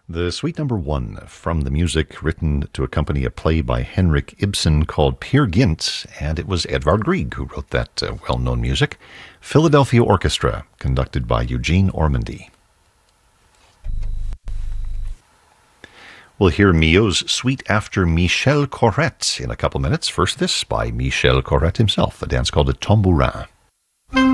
The suite number one from the music written to accompany a play by Henrik Ibsen called Peer Gynt, and it was Edvard Grieg who wrote that well-known music. Philadelphia Orchestra, conducted by Eugene Ormandy. We'll hear Mio's Suite after Michel Corrette in a couple minutes. First, this by Michel Corrette himself, a dance called a tambourin.